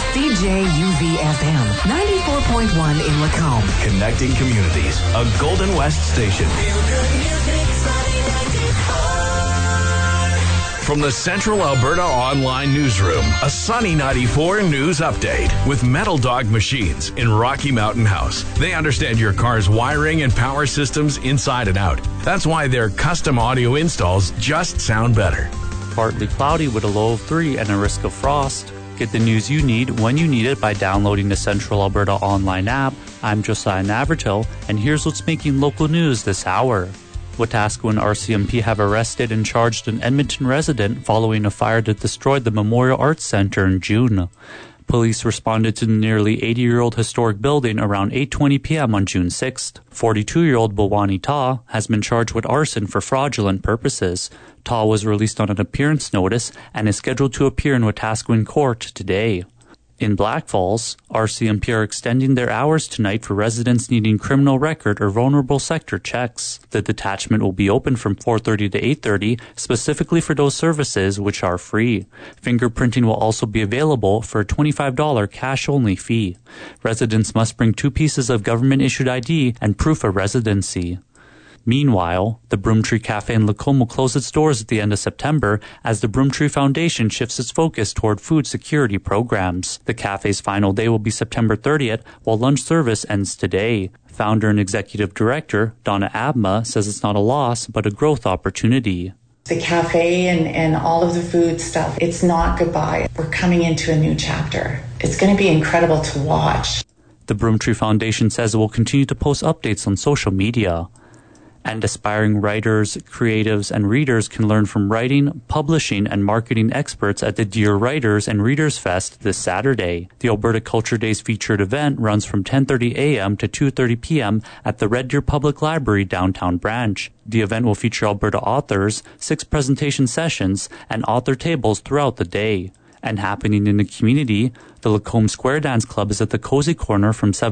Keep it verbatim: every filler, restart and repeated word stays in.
C J U V F M, ninety-four point one in Lacombe. Connecting communities, a Golden West station. From the Central Alberta Online Newsroom, a Sunny ninety-four News Update with Metal Dog Machines in Rocky Mountain House. They understand your car's wiring and power systems inside and out. That's why their custom audio installs just sound better. Partly cloudy with a low of three and a risk of frost. Get the news you need when you need it by downloading the Central Alberta Online app. I'm Josiah Navratil, and here's what's making local news this hour. Wetaskiwin R C M P have arrested and charged an Edmonton resident following a fire that destroyed the Memorial Arts Centre in June. Police responded to the nearly eighty-year-old historic building around eight twenty p.m. on June sixth. forty-two-year-old Bawani Ta has been charged with arson for fraudulent purposes. Ta was released on an appearance notice and is scheduled to appear in Wetaskiwin Court today. In Black Falls, R C M P are extending their hours tonight for residents needing criminal record or vulnerable sector checks. The detachment will be open from four thirty to eight thirty, specifically for those services which are free. Fingerprinting will also be available for a twenty-five dollars cash-only fee. Residents must bring two pieces of government-issued I D and proof of residency. Meanwhile, the Broomtree Cafe in Lacombe will close its doors at the end of September as the Broomtree Foundation shifts its focus toward food security programs. The cafe's final day will be September thirtieth, while lunch service ends today. Founder and executive director Donna Abma says it's not a loss, but a growth opportunity. The cafe and, and all of the food stuff, it's not goodbye. We're coming into a new chapter. It's going to be incredible to watch. The Broomtree Foundation says it will continue to post updates on social media. And aspiring writers, creatives, and readers can learn from writing, publishing, and marketing experts at the Dear Writers and Readers Fest this Saturday. The Alberta Culture Days featured event runs from ten thirty a.m. to two thirty p.m. at the Red Deer Public Library downtown branch. The event will feature Alberta authors, six presentation sessions, and author tables throughout the day. And happening in the community, the Lacombe Square Dance Club is at the Cozy Corner from seven